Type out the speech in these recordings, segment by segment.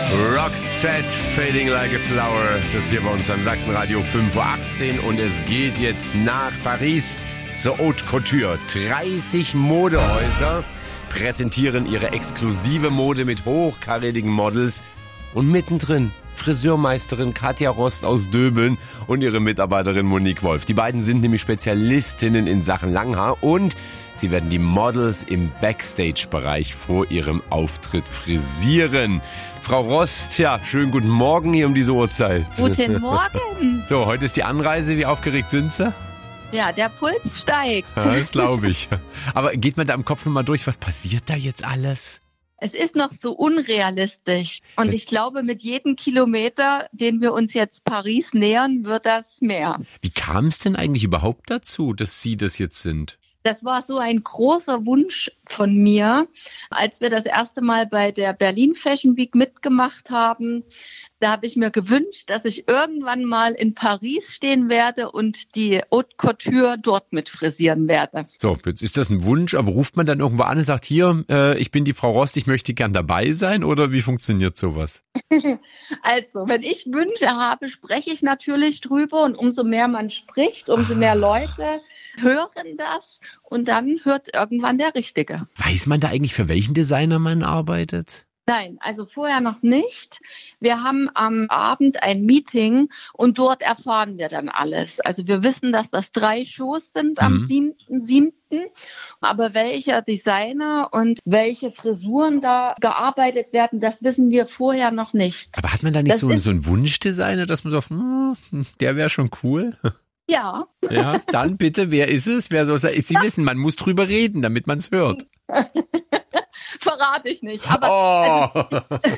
Roxette, Fading Like a Flower. Das ist hier bei uns beim Sachsenradio 5:18 Uhr und es geht jetzt nach Paris zur Haute Couture. 30 Modehäuser präsentieren ihre exklusive Mode mit hochkarätigen Models und mittendrin Friseurmeisterin Katja Rost aus Döbeln und ihre Mitarbeiterin Monique Wolf. Die beiden sind nämlich Spezialistinnen in Sachen Langhaar und sie werden die Models im Backstage-Bereich vor ihrem Auftritt frisieren. Frau Rost, ja, schönen guten Morgen hier um diese Uhrzeit. Guten Morgen. So, heute ist die Anreise. Wie aufgeregt sind Sie? Ja, der Puls steigt. Ja, das glaube ich. Aber geht man da im Kopf nochmal durch, was passiert da jetzt alles? Es ist noch so unrealistisch. Und ich glaube, mit jedem Kilometer, den wir uns jetzt Paris nähern, wird das mehr. Wie kam es denn eigentlich überhaupt dazu, dass Sie das jetzt sind? Das war so ein großer Wunsch von mir, als wir das erste Mal bei der Berlin Fashion Week mitgemacht haben. Da habe ich mir gewünscht, dass ich irgendwann mal in Paris stehen werde und die Haute Couture dort mit frisieren werde. So, jetzt ist das ein Wunsch, aber ruft man dann irgendwo an und sagt, hier, ich bin die Frau Rost, ich möchte gern dabei sein, oder wie funktioniert sowas? Also, wenn ich Wünsche habe, spreche ich natürlich drüber und umso mehr man spricht, umso mehr Leute hören das und dann hört irgendwann der Richtige. Weiß man da eigentlich, für welchen Designer man arbeitet? Nein, also vorher noch nicht. Wir haben am Abend ein Meeting und dort erfahren wir dann alles. Also wir wissen, dass das 3 Shows sind am 7.7. Aber welcher Designer und welche Frisuren da gearbeitet werden, das wissen wir vorher noch nicht. Aber hat man da nicht so einen Wunschdesigner, dass man sagt, der wäre schon cool? Ja. Ja, dann bitte, wer ist es? Wer soll es? Sie wissen, man muss drüber reden, damit man es hört. Verrate ich nicht. Aber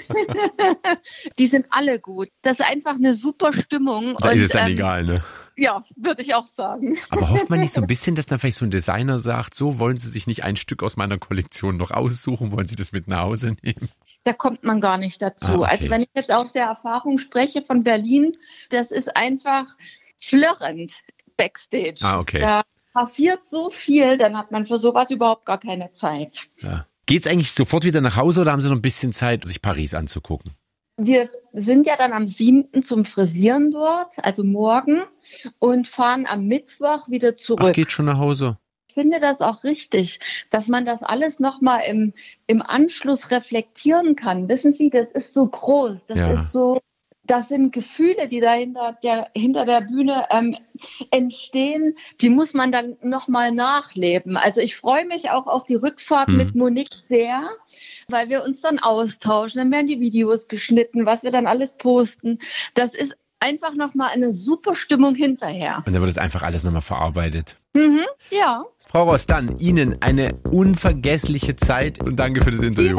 die sind alle gut. Das ist einfach eine super Stimmung. Da ist es dann egal, ne? Ja, würde ich auch sagen. Aber hofft man nicht so ein bisschen, dass dann vielleicht so ein Designer sagt, so wollen Sie sich nicht ein Stück aus meiner Kollektion noch aussuchen, wollen Sie das mit nach Hause nehmen? Da kommt man gar nicht dazu. Okay. Also wenn ich jetzt aus der Erfahrung spreche von Berlin, das ist einfach flirrend Backstage. Okay. Da passiert so viel, dann hat man für sowas überhaupt gar keine Zeit. Ja. Geht's eigentlich sofort wieder nach Hause oder haben Sie noch ein bisschen Zeit, sich Paris anzugucken? Wir sind ja dann am 7. zum Frisieren dort, also morgen, und fahren am Mittwoch wieder zurück. Ach, geht schon nach Hause? Ich finde das auch richtig, dass man das alles nochmal im Anschluss reflektieren kann. Wissen Sie, das ist so groß, das sind Gefühle, die da hinter der Bühne entstehen, die muss man dann nochmal nachleben. Also ich freue mich auch auf die Rückfahrt mit Monique sehr, weil wir uns dann austauschen, dann werden die Videos geschnitten, was wir dann alles posten. Das ist einfach nochmal eine super Stimmung hinterher. Und dann wird das einfach alles nochmal verarbeitet. Ja. Frau Rost, dann Ihnen eine unvergessliche Zeit und danke für das Interview.